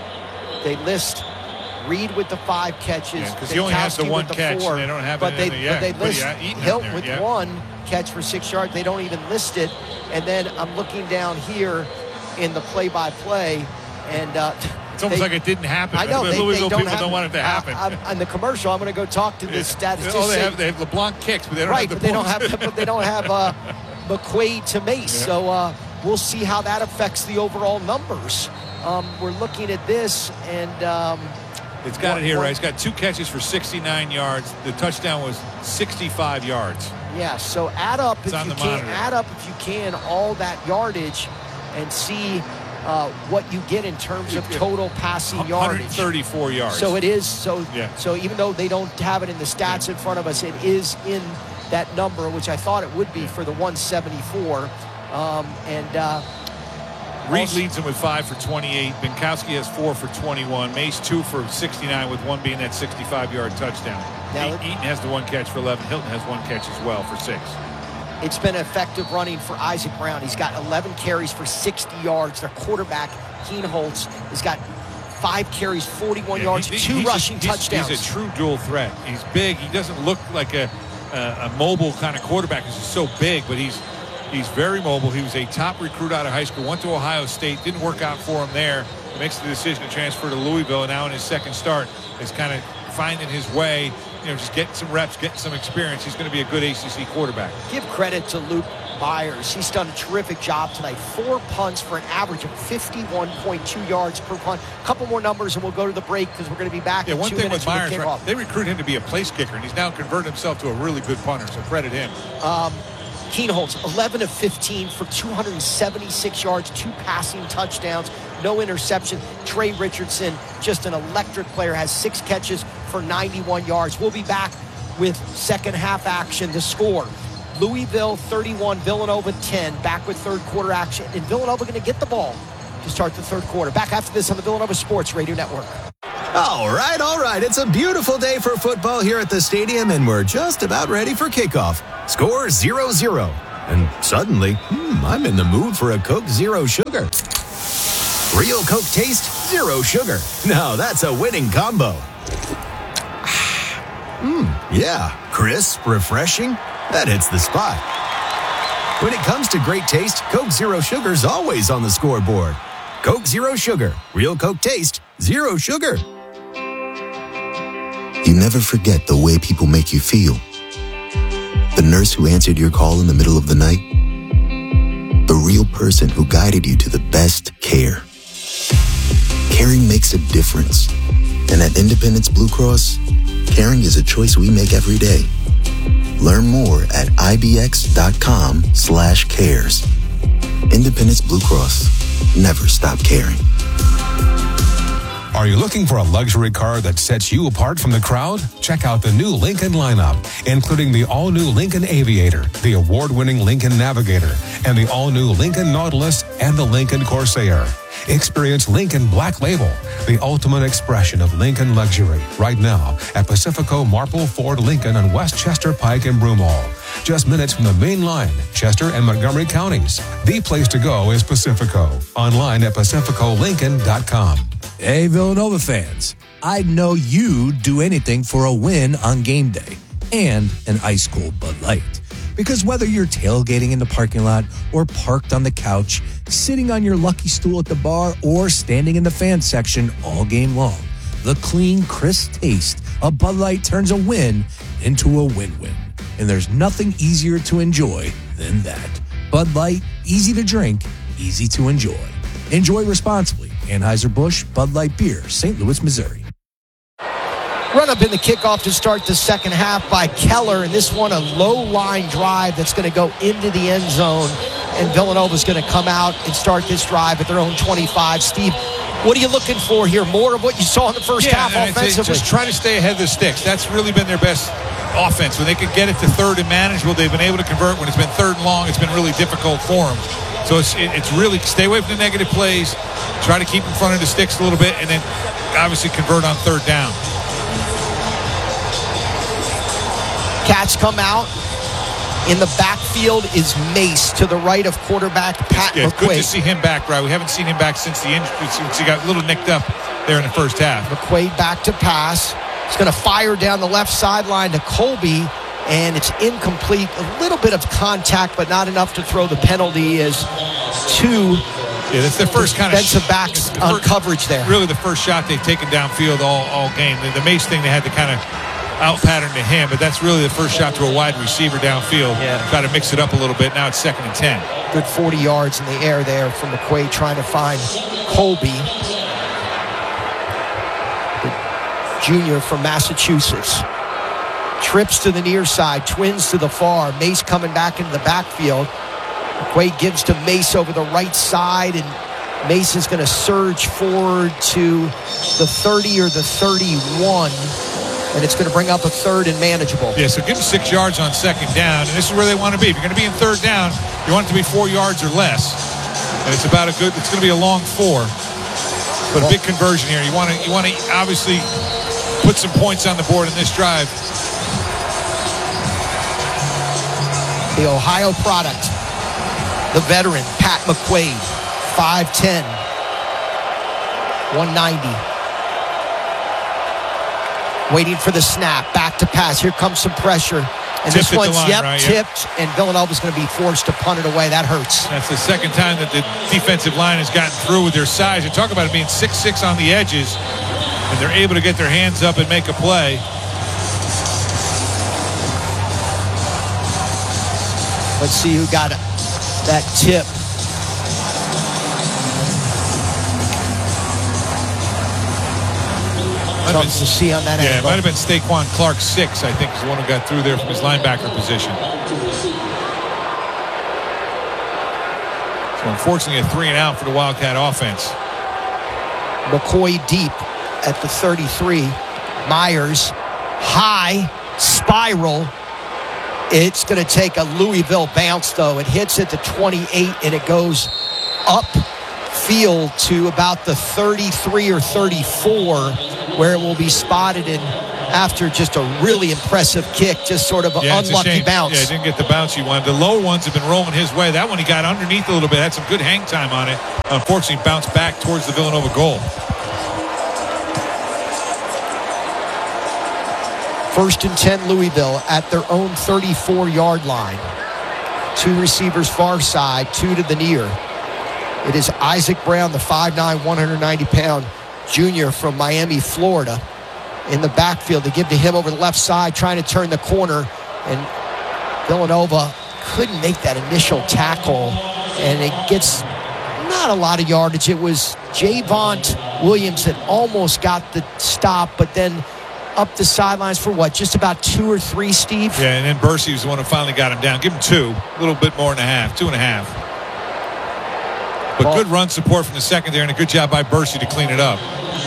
They list Reed with the five catches. Because yeah, he only has the one the catch. Four, and they don't have but it they, in there yet. But they list but yeah, Hilton with yeah. one catch for six yards. They don't even list it. And then I'm looking down here in the play-by-play, and uh, it's almost they, like it didn't happen. I know. Right? They, Louisville they don't people have, don't want it to happen. Uh, on the commercial, I'm going to go talk to this statistician. Oh, they have, they have LeBlanc kicks, but they don't right, have the but they don't have, but they don't have uh, McQuaid to Mace. Yeah. So uh, we'll see how that affects the overall numbers. Um, we're looking at this, and um, it's got one, it here, one, right? It's got two catches for sixty-nine yards. The touchdown was sixty-five yards. Yeah. So add up it's if you can. Monitor. Add up if you can all that yardage, and see uh, what you get in terms of total passing yardage. one hundred thirty-four yards. So it is. So yeah. So even though they don't have it in the stats yeah. in front of us, it is in that number, which I thought it would be for the one seventy-four. Um, and uh, Reed also leads him with five for twenty-eight. Binkowski has four for twenty-one. Mace two for sixty-nine, with one being that sixty-five-yard touchdown. Now, Eaton has the one catch for eleven. Hilton has one catch as well for six. It's been effective running for Isaac Brown. He's got eleven carries for sixty yards. Their quarterback, Keenholz, has got five carries, forty-one yeah, yards, he, two rushing a, touchdowns. He's a true dual threat. He's big. He doesn't look like a, a, a mobile kind of quarterback because he's so big, but he's he's very mobile. He was a top recruit out of high school, went to Ohio State, didn't work out for him there. He makes the decision to transfer to Louisville, and now in his second start is kind of finding his way, you know, just getting some reps, getting some experience. He's going to be a good A C C quarterback. Give credit to Luke Byers. He's done a terrific job tonight. Four punts for an average of fifty-one point two yards per punt. A couple more numbers, and we'll go to the break because we're going to be back yeah, in one two thing minutes with Byers, when right, they recruit him to be a place kicker, and he's now converted himself to a really good punter, so credit him. Um, Keenholz, eleven of fifteen for two hundred seventy-six yards, two passing touchdowns, no interception. Trey Richardson, just an electric player, has six catches for ninety-one yards. We'll be back with second half action. The score, Louisville thirty-one, Villanova ten. Back with third quarter action. And Villanova going to get the ball to start the third quarter. Back after this on the Villanova Sports Radio Network. All right, all right. It's a beautiful day for football here at the stadium, and we're just about ready for kickoff. Score zero zero. And suddenly, hmm, I'm in the mood for a Coke Zero Sugar. Real Coke taste, zero sugar. Now that's a winning combo. Mmm, yeah. Crisp, refreshing. That hits the spot. When it comes to great taste, Coke Zero Sugar's always on the scoreboard. Coke Zero Sugar. Real Coke taste, zero sugar. You never forget the way people make you feel. The nurse who answered your call in the middle of the night. The real person who guided you to the best care. Caring makes a difference. And at Independence Blue Cross, caring is a choice we make every day. Learn more at ibx.com slash cares. Independence Blue Cross. Never stop caring. Are you looking for a luxury car that sets you apart from the crowd? Check out the new Lincoln lineup, including the all-new Lincoln Aviator, the award-winning Lincoln Navigator, and the all-new Lincoln Nautilus and the Lincoln Corsair. Experience Lincoln Black Label, the ultimate expression of Lincoln luxury, right now at Pacifico Marple Ford Lincoln on West Chester Pike and Broomall. Just minutes from the main line, Chester and Montgomery counties. The place to go is Pacifico. Online at pacifico lincoln dot com. Hey, Villanova fans, I'd know you'd do anything for a win on game day and an ice-cold Bud Light. Because whether you're tailgating in the parking lot or parked on the couch, sitting on your lucky stool at the bar, or standing in the fan section all game long, the clean, crisp taste of Bud Light turns a win into a win-win. And there's nothing easier to enjoy than that. Bud Light, easy to drink, easy to enjoy. Enjoy responsibly. Anheuser-Busch Bud Light Beer, Saint Louis, Missouri. Run up in the kickoff to start the second half by Keller, and this one a low line drive that's going to go into the end zone, and Villanova's going to come out and start this drive at their own twenty-five. Steve, what are you looking for here? More of what you saw in the first yeah, half offensively? Just trying to stay ahead of the sticks. That's really been their best offense. When they could get it to third and manageable, they've been able to convert. When it's been third and long, it's been really difficult for them. So it's, it, it's really stay away from the negative plays, try to keep in front of the sticks a little bit, and then obviously convert on third down. Cats come out. In the backfield is Mace to the right of quarterback Pat yeah, McQuaid. It's good to see him back, right? We haven't seen him back since the injury, since he got a little nicked up there in the first half. McQuaid back to pass. He's going to fire down the left sideline to Colby, and it's incomplete. A little bit of contact, but not enough to throw the penalty as two yeah, that's their first kind of defensive backs the on first, coverage there. Really the first shot they've taken downfield all, all game. The, the Mace thing, they had to kind of out-pattern to him, but that's really the first shot to a wide receiver downfield. Yeah. Try to mix it up a little bit. Now it's second and ten. Good forty yards in the air there from McQuaid trying to find Colby, the junior from Massachusetts. Trips to the near side, twins to the far. Mace coming back into the backfield. McQuaid gives to Mace over the right side, and Mace is going to surge forward to the thirty or the thirty-one. And it's going to bring up a third and manageable. Yeah, so give them six yards on second down, and this is where they want to be. If you're going to be in third down, you want it to be four yards or less. And it's about a good, it's going to be a long four. But a big conversion here. You want to, you want to obviously put some points on the board in this drive. The Ohio product, the veteran, Pat McQuaid, five ten, one ninety. Waiting for the snap, back to pass. Here comes some pressure. And Tipped this one's, line, yep, right? tipped, and Villanova's going to be forced to punt it away. That hurts. That's the second time that the defensive line has gotten through with their size. You talk about it being six six on the edges, and they're able to get their hands up and make a play. Let's see who got that tip. Something to see on that yeah, angle. it might have been Staquan Clark six, I think, is the one who got through there from his linebacker position. So unfortunately, a three and out for the Wildcat offense. McCoy deep at the thirty-three. Myers high spiral. It's going to take a Louisville bounce, though. It hits at the twenty-eight, and it goes up field to about the thirty-three or thirty-four, where it will be spotted in after just a really impressive kick, just sort of an yeah, unlucky bounce. Yeah, he didn't get the bounce he wanted. The low ones have been rolling his way. That one he got underneath a little bit, had some good hang time on it. Unfortunately, bounced back towards the Villanova goal. First and ten, Louisville at their own thirty-four-yard line. Two receivers far side, two to the near. It is Isaac Brown, the five nine, one hundred ninety pound junior from Miami, Florida, in the backfield. They give to him over the left side, trying to turn the corner, and Villanova couldn't make that initial tackle, and it gets not a lot of yardage. It was Javont Williams that almost got the stop, but then up the sidelines for what, just about two or three, Steve? Yeah, and then Bursey was the one who finally got him down. Give him two, a little bit more than a half, two and a half. But Ball. Good run support from the secondary, and a good job by Bursey to clean it up.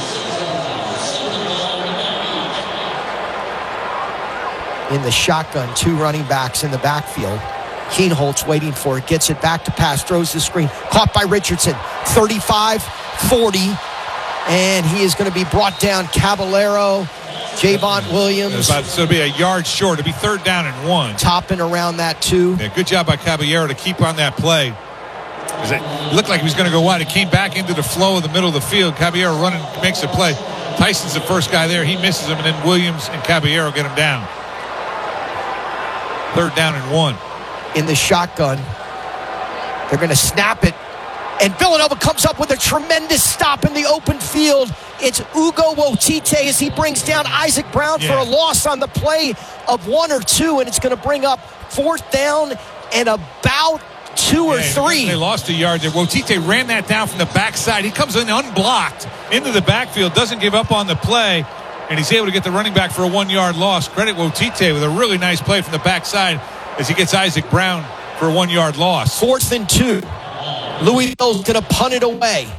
In the shotgun, two running backs in the backfield. Keenholtz waiting for it, gets it back to pass, throws the screen, caught by Richardson, thirty-five forty, and he is going to be brought down. Caballero, Javont Williams. About, so it'll be a yard short. It'll be third down and one. Topping around that two. Yeah, good job by Caballero to keep on that play. It looked like he was going to go wide. It came back into the flow of the middle of the field. Caballero running, makes a play. Tyson's the first guy there. He misses him, and then Williams and Caballero get him down. Third down and one. In the shotgun, they're going to snap it, and Villanova comes up with a tremendous stop in the open field. It's Ugo Wotite as he brings down Isaac Brown yeah. for a loss on the play of one or two, and it's going to bring up fourth down and about two yeah, or three. They lost a yard there. Wotite ran that down from the backside. He comes in unblocked into the backfield, doesn't give up on the play, and he's able to get the running back for a one-yard loss. Credit Wotite with a really nice play from the backside as he gets Isaac Brown for a one-yard loss. Fourth and two. Louisville's going to punt it away.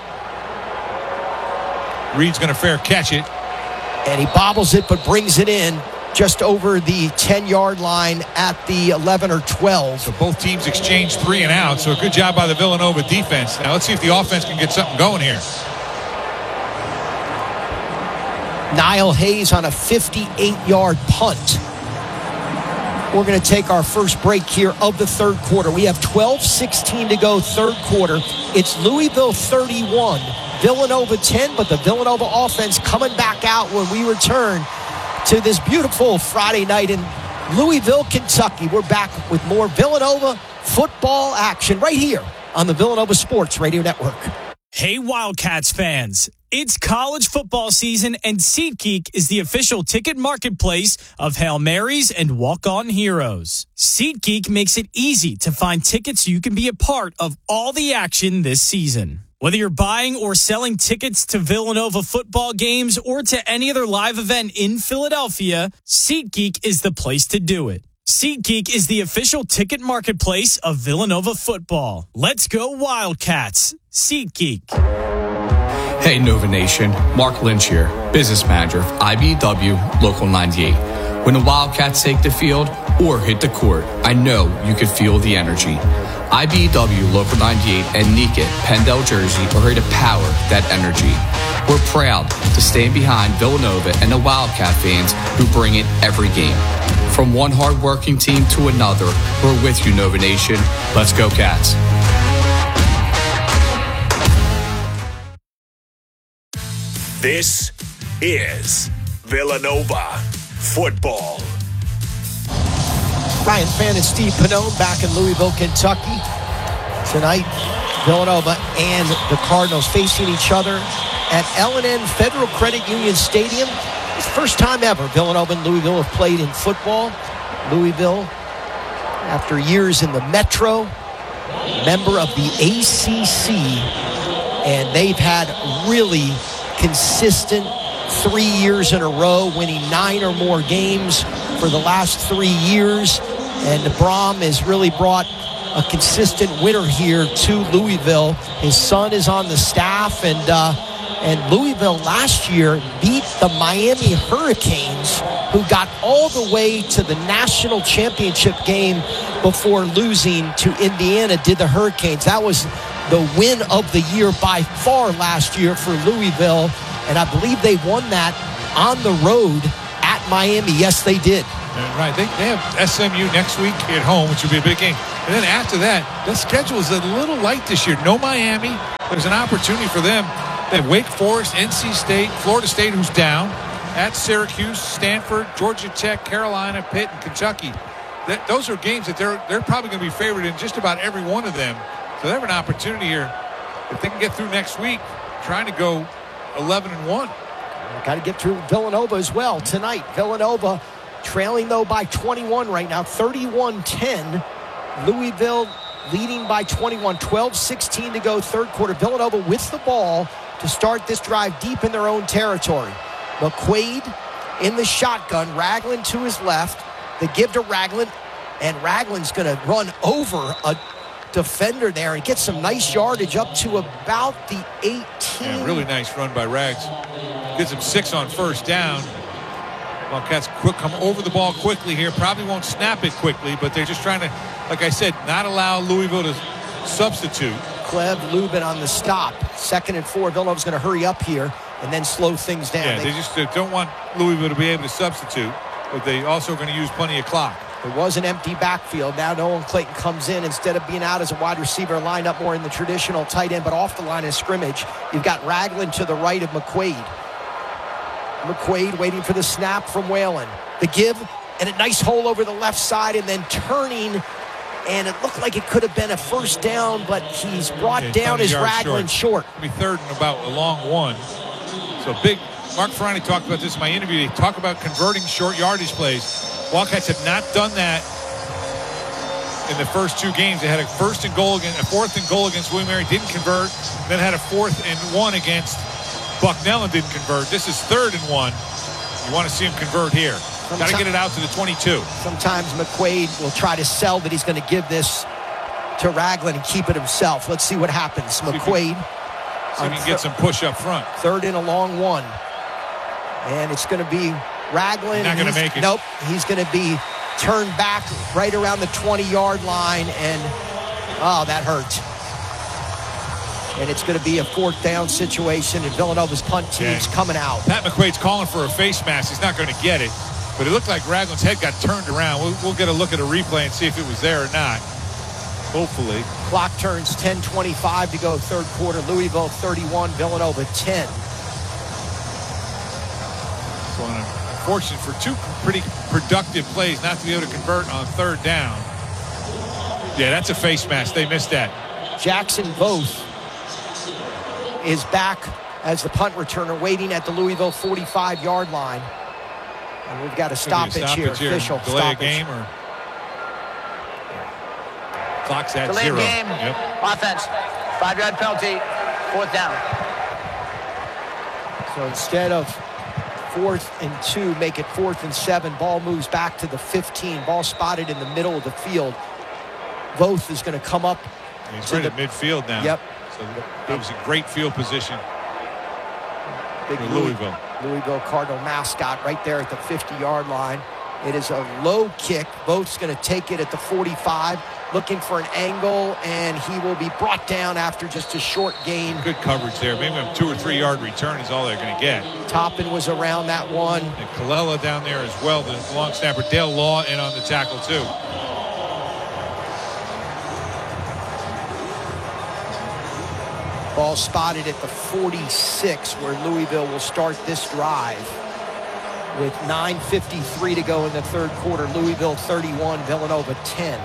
Reed's going to fair catch it. And he bobbles it but brings it in just over the ten-yard line at the eleven or twelve. So both teams exchange three and out. So a good job by the Villanova defense. Now let's see if the offense can get something going here. Niall Hayes on a fifty-eight-yard punt. We're going to take our first break here of the third quarter. We have twelve sixteen to go, third quarter. It's Louisville thirty-one, Villanova ten, but the Villanova offense coming back out when we return to this beautiful Friday night in Louisville, Kentucky. We're back with more Villanova football action right here on the Villanova Sports Radio Network. Hey, Wildcats fans. It's college football season, and SeatGeek is the official ticket marketplace of Hail Marys and walk-on heroes. SeatGeek makes it easy to find tickets so you can be a part of all the action this season. Whether you're buying or selling tickets to Villanova football games or to any other live event in Philadelphia, SeatGeek is the place to do it. SeatGeek is the official ticket marketplace of Villanova football. Let's go Wildcats. SeatGeek. Hey, Nova Nation. Mark Lynch here, business manager of I B W Local ninety-eight. When the Wildcats take the field or hit the court, I know you could feel the energy. I B W Local ninety-eight and Niket, Pendel Jersey are here to power that energy. We're proud to stand behind Villanova and the Wildcat fans who bring it every game. From one hard-working team to another, we're with you, Nova Nation. Let's go, Cats. This is Villanova football. Ryan Fan and Steve Pannone back in Louisville, Kentucky. Tonight, Villanova and the Cardinals facing each other at L and N Federal Credit Union Stadium. It's the first time ever Villanova and Louisville have played in football. Louisville, after years in the Metro, member of the A C C, and they've had really consistent three years in a row, winning nine or more games for the last three years. And Brom has really brought a consistent winner here to Louisville. His son is on the staff, and uh, and Louisville last year beat the Miami Hurricanes, who got all the way to the national championship game before losing to Indiana, did the Hurricanes. That was the win of the year by far last year for Louisville, and I believe they won that on the road at Miami. Yes, they did. Right, they, they have S M U next week at home, which will be a big game. And then after that, the schedule is a little light this year. No Miami. There's an opportunity for them. They have Wake Forest, N C State, Florida State, who's down, at Syracuse, Stanford, Georgia Tech, Carolina, Pitt, and Kentucky. That, those are games that they're they're probably going to be favored in just about every one of them. So they have an opportunity here, if they can get through next week, trying to go eleven and one. Got to get through Villanova as well tonight. Villanova trailing, though, by twenty-one right now, thirty-one ten. Louisville leading by twenty-one, twelve sixteen to go, third quarter. Villanova with the ball to start this drive deep in their own territory. McQuaid in the shotgun, Ragland to his left. They give to Ragland, and Ragland's going to run over a defender there and get some nice yardage up to about the eighteen. Yeah, really nice run by Rags. Gives him six on first down. Wildcats quick come over the ball quickly here. Probably won't snap it quickly, but they're just trying to, like I said, not allow Louisville to substitute. Cleve Lubin on the stop. Second and four. Villanova's going to hurry up here and then slow things down. Yeah, they, they just uh, don't want Louisville to be able to substitute, but they also are going to use plenty of clock. It was an empty backfield. Now Nolan Clayton comes in. Instead of being out as a wide receiver, lined up more in the traditional tight end, but off the line of scrimmage. You've got Ragland to the right of McQuaid. McQuaid waiting for the snap from Whalen. The give, and a nice hole over the left side, and then turning, and it looked like it could have been a first down, but he's brought Yeah, down as yards Ragland short. It'll be third and about a long one. So big. Mark Ferrani talked about this in my interview. They talk about converting short yardage plays. Wildcats have not done that in the first two games. They had a first and goal against, a fourth and goal against William Mary, didn't convert. Then had a fourth and one against Bucknell and didn't convert. This is third and one. You want to see him convert here. Got to get it out to the twenty-two. Sometimes McQuaid will try to sell that he's going to give this to Ragland and keep it himself. Let's see what happens. See if McQuaid. he- See if he can get some push up front. Third and a long one. And it's going to be Ragland. Not gonna He's- make it. Nope. He's going to be turned back right around the twenty-yard line. And, oh, that hurt. And it's going to be a fourth down situation, and Villanova's punt team's Yeah. coming out. Pat McQuaid's calling for a face mask. He's not going to get it. But it looked like Ragland's head got turned around. We'll, we'll get a look at a replay and see if it was there or not. Hopefully. Clock turns ten twenty-five to go, third quarter. Louisville thirty-one, Villanova ten. So unfortunate for two pretty productive plays not to be able to convert on third down. Yeah, that's a face mask. They missed that. Jackson Voth is back as the punt returner, waiting at the Louisville forty-five-yard line. And we've got a stoppage, Could be a here, stoppage here. official Delay stoppage. a game or clock's at Delayed zero. game. Yep. Offense. Five-yard penalty. Fourth down. So instead of fourth and two, make it fourth and seven. Ball moves back to the fifteen. Ball spotted in the middle of the field. Voth is going to come up. He's to right the- at midfield now. Yep. So that was a great field position Big for Louis- Louisville. Louisville Cardinal mascot right there at the fifty-yard line. It is a low kick. Voth's going to take it at the forty-five, looking for an angle, and he will be brought down after just a short gain. Good coverage there. Maybe a two or three yard return is all they're going to get. Toppin was around that one. And Colella down there as well, the long snapper. Dale Law in on the tackle too. Ball spotted at the forty-six, where Louisville will start this drive. With nine fifty-three to go in the third quarter, Louisville thirty-one, Villanova ten.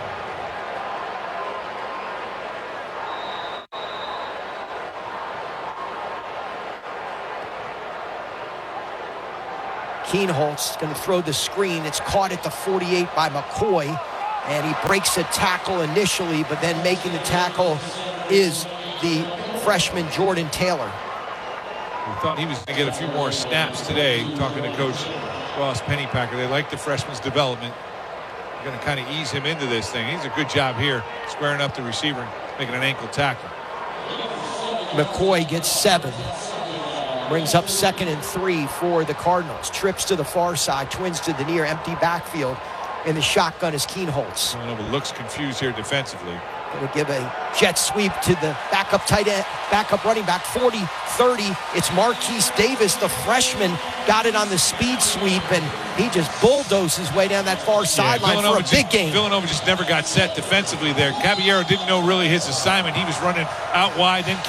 Keenholz going to throw the screen. It's caught at the forty-eight by McCoy, and he breaks a tackle initially, but then making the tackle is the freshman Jordan Taylor. We thought he was going to get a few more snaps today. Talking to Coach Ross Pennypacker, they like the freshman's development. They're going to kind of ease him into this thing. He's a good job here, squaring up the receiver, and making an ankle tackle. McCoy gets seven. Brings up second and three for the Cardinals. Trips to the far side, twins to the near, empty backfield. And the shotgun is Keenholz. Villanova looks confused here defensively. Going to give a jet sweep to the backup tight end, backup running back, forty thirty. It's Marquise Davis, the freshman, got it on the speed sweep, and he just bulldozed his way down that far Yeah, sideline for a Villanova big just, game. Villanova just never got set defensively there. Caballero didn't know really his assignment. He was running out wide, then